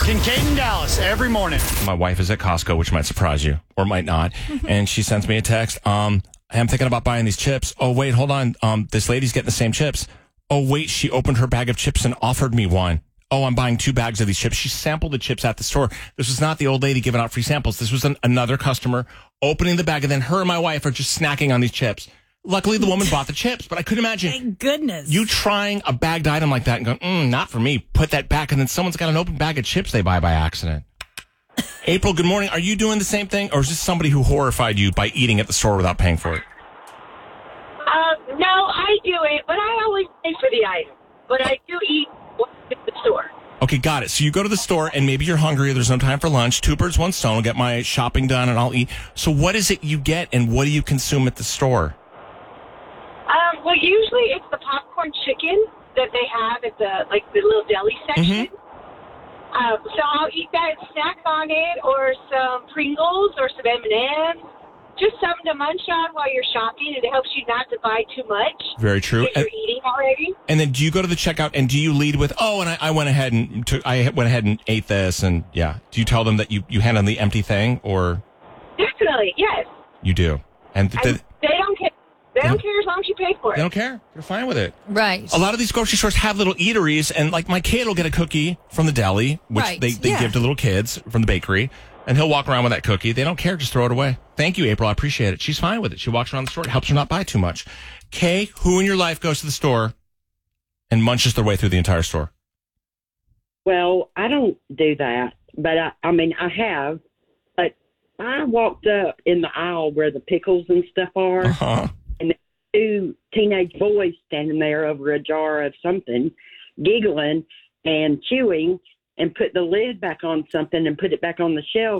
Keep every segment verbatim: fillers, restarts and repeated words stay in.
Kincaid and Dallas every morning. My wife is at Costco, which might surprise you or might not. And she sends me a text. Um, I'm thinking about buying these chips. Oh, wait, hold on. Um, this lady's getting the same chips. Oh, wait, she opened her bag of chips and offered me one. Oh, I'm buying two bags of these chips. She sampled the chips at the store. This was not the old lady giving out free samples. This was an, another customer opening the bag, and then her and my wife are just snacking on these chips. Luckily, the woman bought the chips, but I couldn't imagine. Thank goodness. You trying a bagged item like that and going, mm, not for me. Put that back, and then someone's got an open bag of chips they buy by accident. April, good morning. Are you doing the same thing, or is this somebody who horrified you by eating at the store without paying for it? Um, no, I do it, but I always pay for the item. But I do eat at the store. Okay, got it. So you go to the store, and maybe you're hungry. There's no time for lunch. Two birds, one stone. I'll get my shopping done, and I'll eat. So what is it you get, and what do you consume at the store? Um, well, usually it's the popcorn chicken that they have at the like the little deli section. Mm-hmm. Um, so I'll eat that and snack on it, or some Pringles, or some M and M's. Just something to munch on while you're shopping, and it helps you not to buy too much. Very true. Because you're eating already. And then do you go to the checkout and do you lead with, oh, and I, I went ahead and took, I went ahead and ate this, and yeah. Do you tell them that you, you hand them the empty thing, or? Definitely, yes. You do. And, th- and they don't care. They don't care as long as you pay for it. They don't care. They're fine with it. Right. A lot of these grocery stores have little eateries, and like my kid will get a cookie from the deli, which Right. they, they Yeah. give to little kids from the bakery, and he'll walk around with that cookie. They don't care. Just throw it away. Thank you, April. I appreciate it. She's fine with it. She walks around the store. It helps her not buy too much. Kay, who in your life goes to the store and munches their way through the entire store? Well, I don't do that, but I, I mean, I have. But I walked up in the aisle where the pickles and stuff are, Uh-huh. and two teenage boys standing there over a jar of something, giggling and chewing, and put the lid back on something and put it back on the shelf.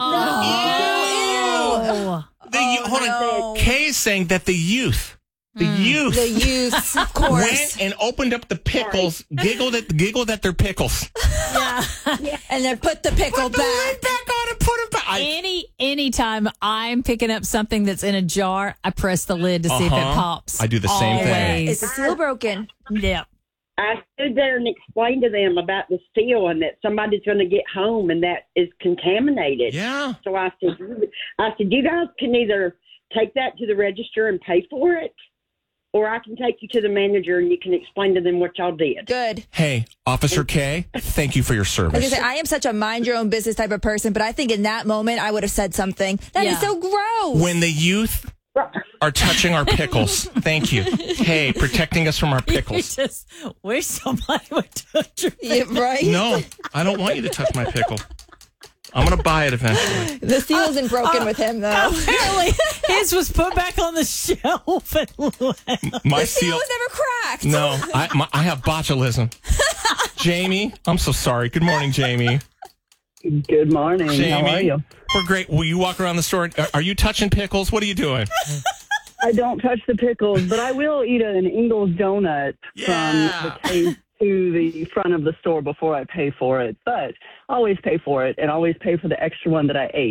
Oh. The, you- hold on. Kay is saying that the youth, the youth, The youth, of course. went and opened up the pickles, giggled at giggled at their pickles, And then put the pickle put the lid back. back on and put it back. I, Any anytime I'm picking up something that's in a jar, I press the lid to see if it Uh-huh. pops. I do the same thing. Is the seal broken? Yeah. I stood there and explained to them about the seal and that somebody's going to get home and that is contaminated. Yeah. So I said, I said, you guys can either take that to the register and pay for it, or I can take you to the manager and you can explain to them what y'all did. Good. Hey, Officer Kay, thank you for your I was service. gonna say, I am such a mind your own business type of person, but I think in that moment I would have said something. That is Yeah. so gross. When the youth are touching our pickles, thank you. Hey, protecting us from our You pickles. just wish somebody would touch your Yeah, right? No, I don't want you to touch my pickle. I'm going to buy it eventually. The seal isn't broken with him, though. Apparently, his was put back on the shelf and left. My The seal seal. was never cracked. No, I, my, I have botulism. Jamie, I'm so sorry. Good morning, Jamie. Good morning. Jamie, How are you? We're great. Will you walk around the store? And, are, are you touching pickles? What are you doing? I don't touch the pickles, but I will eat an Ingles donut Yeah. from the case to the front of the store before I pay for it. But I always pay for it and always pay for the extra one that I ate.